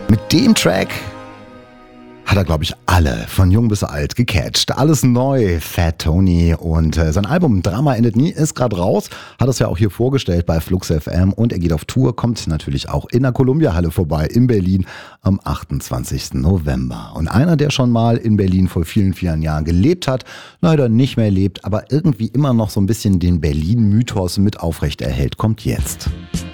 Mit dem Track hat er, glaube ich, alle, von jung bis alt, gecatcht. Alles neu, Fat Tony. Und sein Album Drama endet nie ist gerade raus. Hat es ja auch hier vorgestellt bei Flux FM. Und er geht auf Tour, kommt natürlich auch in der Columbia-Halle vorbei in Berlin am 28. November. Und einer, der schon mal in Berlin vor vielen, vielen Jahren gelebt hat, leider nicht mehr lebt, aber irgendwie immer noch so ein bisschen den Berlin-Mythos mit aufrecht erhält, kommt jetzt.